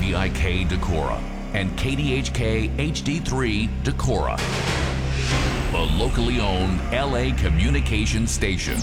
WIVIK Decorah and KDHK HD3 Decorah, a locally owned LA communications station.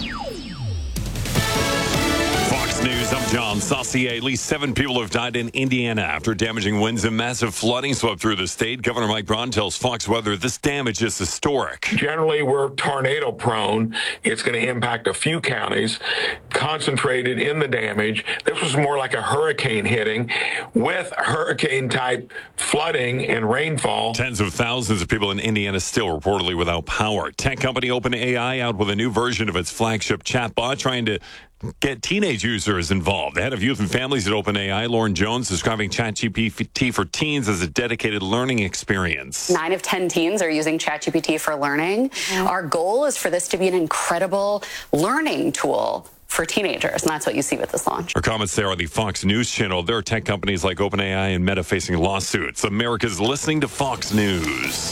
Fox News, I'm John Saucier. At least 7 people have died in Indiana after damaging winds and massive flooding swept through the state. Governor Mike Braun tells Fox Weather this damage is historic. Generally, we're tornado prone. It's going to impact a few counties, concentrated in the damage. This was more like a hurricane hitting with hurricane-type flooding and rainfall. Tens of thousands of people in Indiana still reportedly without power. Tech company OpenAI out with a new version of its flagship chatbot trying to get teenage users involved. The head of youth and families at OpenAI, Lauren Jones, describing ChatGPT for teens as a dedicated learning experience. 9 of 10 teens are using ChatGPT for learning. Our goal is for this to be an incredible learning tool for teenagers, and that's what you see with this launch. Our comments there on the Fox News channel. There are tech companies like OpenAI and Meta facing lawsuits. America's listening to Fox News.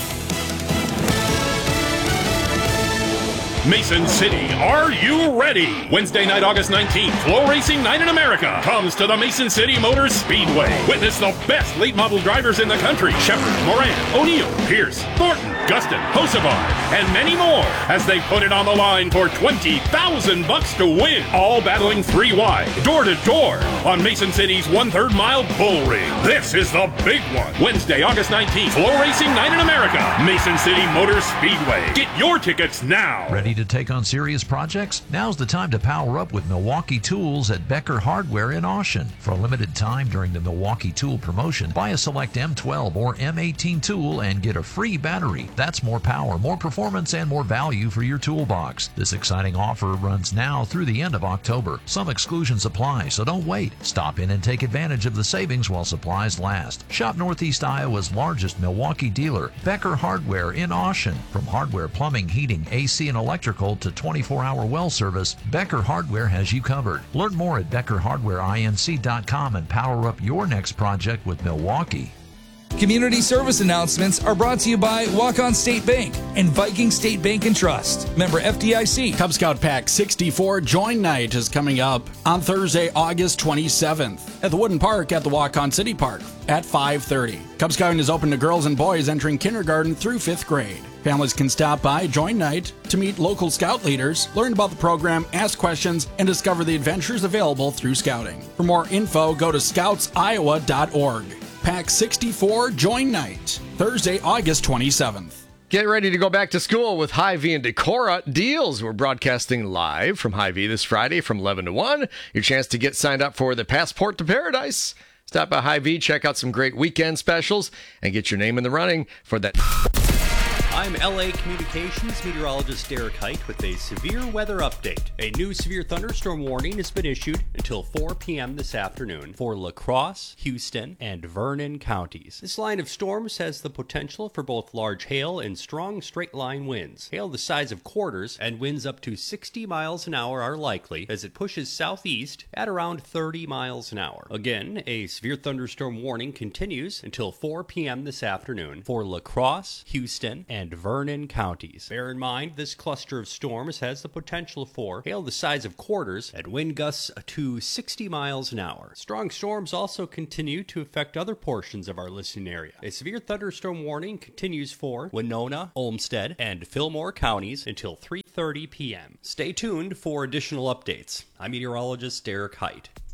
Mason City, are you ready? Wednesday night, August 19th, Flow Racing Night in America comes to the Mason City Motor Speedway. Witness the best late model drivers in the country: Shepard, Moran, O'Neill, Pierce, Thornton, Gustin, Hocevar, and many more as they put it on the line for $20,000 to win. All battling 3 wide, door to door on Mason City's 1/3 mile bull ring. This is the big one. Wednesday, August 19th, Flow Racing Night in America, Mason City Motor Speedway. Get your tickets now. Ready to take on serious projects? Now's the time to power up with Milwaukee Tools at Becker Hardware in Austin. For a limited time during the Milwaukee Tool promotion, buy a select M12 or M18 tool and get a free battery. That's more power, more performance, and more value for your toolbox. This exciting offer runs now through the end of October. Some exclusions apply, so don't wait. Stop in and take advantage of the savings while supplies last. Shop Northeast Iowa's largest Milwaukee dealer, Becker Hardware in Austin. From hardware, plumbing, heating, AC, and electrical to 24-hour well service, Becker Hardware has you covered. Learn more at BeckerHardwareINC.com and power up your next project with Milwaukee. Community service announcements are brought to you by Walk-On State Bank and Viking State Bank and Trust. Member FDIC. Cub Scout Pack 64 Join Night is coming up on Thursday, August 27th at the Wooden Park at the Walk-On City Park at 5:30. Cub Scouting is open to girls and boys entering kindergarten through 5th grade. Families can stop by Join Night to meet local scout leaders, learn about the program, ask questions, and discover the adventures available through Scouting. For more info, go to scoutsiowa.org. Pack 64 Join Night, Thursday, August 27th. Get ready to go back to school with Hy-Vee and Decorah deals. We're broadcasting live from Hy-Vee this Friday from 11 to 1. Your chance to get signed up for the Passport to Paradise. Stop by Hy-Vee, check out some great weekend specials, and get your name in the running for that. I'm LA Communications meteorologist Derek Height with a severe weather update. A new severe thunderstorm warning has been issued until 4 p.m. this afternoon for La Crosse, Houston, and Vernon counties. This line of storms has the potential for both large hail and strong straight-line winds. Hail the size of quarters and winds up to 60 miles an hour are likely as it pushes southeast at around 30 miles an hour. Again, a severe thunderstorm warning continues until 4 p.m. this afternoon for La Crosse, Houston, and Vernon counties. Bear in mind, this cluster of storms has the potential for hail the size of quarters and wind gusts to 60 miles an hour. Strong storms also continue to affect other portions of our listening area. A severe thunderstorm warning continues for Winona, Olmsted, and Fillmore counties until 3:30 p.m. Stay tuned for additional updates. I'm meteorologist Derek Height.